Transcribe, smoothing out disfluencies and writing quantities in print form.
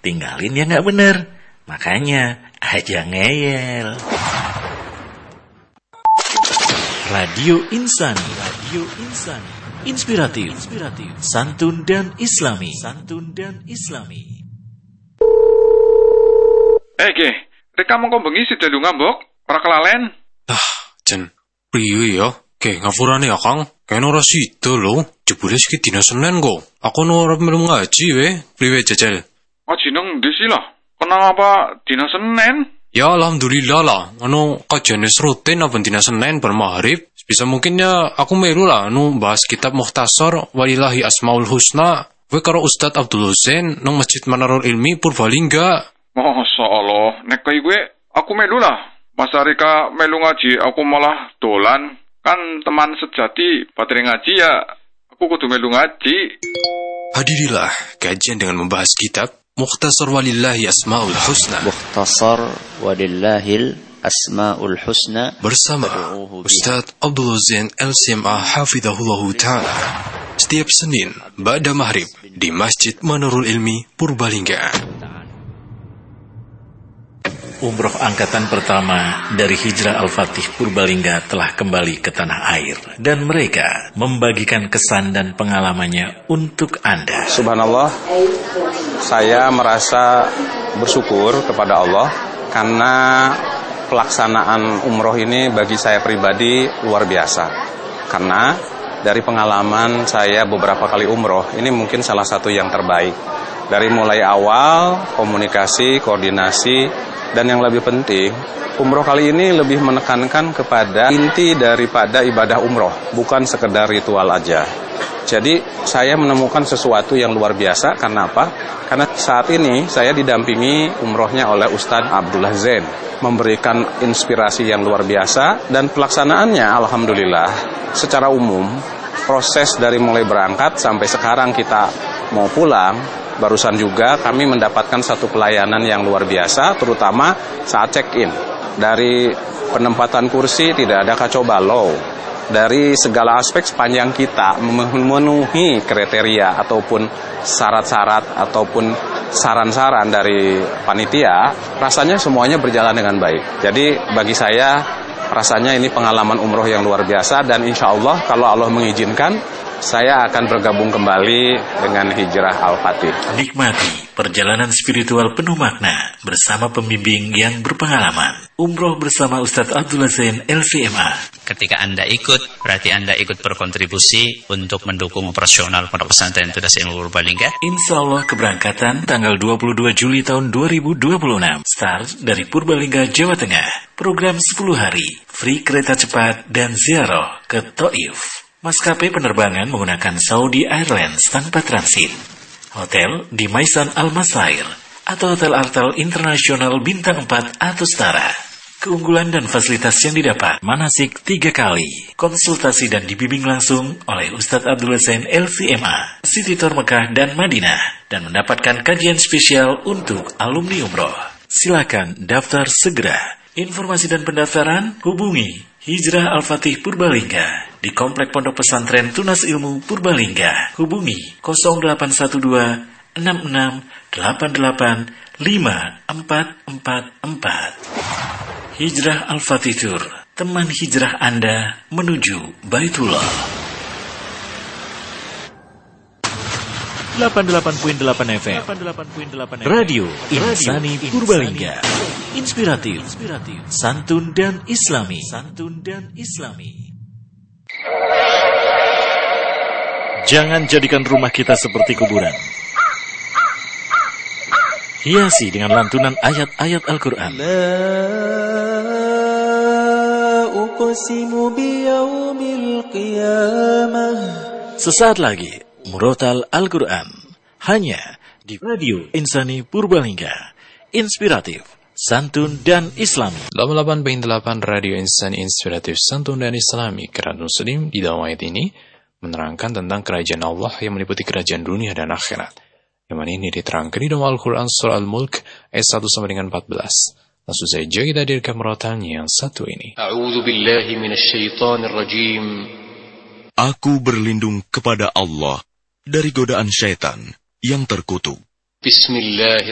tinggalin yang nggak bener. Makanya aja ngeyel. Radio Insani, inspiratif, santun dan islami. Ge, reka mongko bengi sidalu ngambok, ora kelalen. Jen, priwe ya? Ge, ngapurane ya, Kang. Kene ora sida lho. Jebule iki dina Senin kok. Aku ora melu ngaji we. Priwe jajal? Ngaji nang ndi sih lah? Kenapa dina Senin? Ya alhamdulillah lah. Kajian rutin apa dina Senin bar maghrib. Bisa mungkinnya aku melu lah bahas kitab Mukhtasar Walillahi Asmaul Husna. We karo Ustadz Abdul Husain nang Masjid Manarul Ilmi Purbalingga. Masya Allah, nek kaya gue aku melu lah. Masa Rika melu ngaji, aku malah dolan. Kan teman sejati, baterai ngaji ya, aku kudu melu ngaji. Hadirilah kajian dengan membahas kitab Mukhtasar Walillahi Asmaul Husna. Mukhtasar Walillahil Asmaul Husna bersama Ustadz Abdul Husain LCMA Hafidhahullahu Ta'ala. Setiap Senin, ba'da maghrib di Masjid Manarul Ilmi Purbalingga. Umroh angkatan pertama dari Hijrah Al-Fatih Purbalingga telah kembali ke tanah air dan mereka membagikan kesan dan pengalamannya untuk Anda. Subhanallah, saya merasa bersyukur kepada Allah karena pelaksanaan umroh ini bagi saya pribadi luar biasa. Karena dari pengalaman saya beberapa kali umroh, ini mungkin salah satu yang terbaik. Dari mulai awal, komunikasi, koordinasi, dan yang lebih penting, umroh kali ini lebih menekankan kepada inti daripada ibadah umroh, bukan sekedar ritual aja. Jadi saya menemukan sesuatu yang luar biasa. Karena apa? Karena saat ini saya didampingi umrohnya oleh Ustadz Abdullah Zain, memberikan inspirasi yang luar biasa. Dan pelaksanaannya alhamdulillah secara umum, proses dari mulai berangkat sampai sekarang kita mau pulang, barusan juga kami mendapatkan satu pelayanan yang luar biasa, terutama saat check-in. Dari penempatan kursi tidak ada kacau balau. Dari segala aspek sepanjang kita memenuhi kriteria ataupun syarat-syarat ataupun saran-saran dari panitia, rasanya semuanya berjalan dengan baik. Jadi bagi saya rasanya ini pengalaman umroh yang luar biasa, dan insya Allah kalau Allah mengizinkan, saya akan bergabung kembali dengan Hijrah Al-Fatih. Nikmati perjalanan spiritual penuh makna bersama pembimbing yang berpengalaman. Umroh bersama Ustadz Abdul Husain LCMA. Ketika Anda ikut, berarti Anda ikut berkontribusi untuk mendukung operasional Pondok Pesantren Tunas Ilmu Purbalingga. Insya Allah keberangkatan tanggal 22 Juli tahun 2026. Start dari Purbalingga, Jawa Tengah. Program 10 hari, free kereta cepat dan ziarah ke Taif. Maskapai penerbangan menggunakan Saudi Airlines tanpa transit. Hotel di Maisan Al-Masair atau Hotel Artal Internasional Bintang 4 atau setara. Keunggulan dan fasilitas yang didapat: manasik 3 kali, konsultasi dan dibimbing langsung oleh Ustadz Abdul Husain LCMA, Siti Tor Mekah dan Madinah, dan mendapatkan kajian spesial untuk alumni umroh. Silakan daftar segera. Informasi dan pendaftaran hubungi Hijrah Al-Fatih Purbalingga di Komplek Pondok Pesantren Tunas Ilmu Purbalingga. Hubungi 0812 66 88 5444. Hijrah Al-Fatih Tour, teman hijrah Anda menuju Baitullah. 88.8 FM Radio Insani Purbalingga. Inspiratif, santun dan islami. Jangan jadikan rumah kita seperti kuburan. Hiasi dengan lantunan ayat-ayat Al-Quran. Sesaat lagi Murotal Al-Quran, hanya di Radio Insani Purbalingga. Inspiratif, santun dan islami. 88.8 Radio Insani Inspiratif, Santun dan Islami. Kerana Muslim di dalam ayat ini menerangkan tentang kerajaan Allah yang meliputi kerajaan dunia dan akhirat. Yang mana ini diterangkan di dalam Al-Quran Surah Al-Mulk ayat 1 sampai dengan 14. Langsung saja kita hadirkan murotalnya yang satu ini. A'udzu billahi minasyaitonir rajim. Aku berlindung kepada Allah dari godaan syaitan yang terkutuk. Bismillahirrahmanirrahim.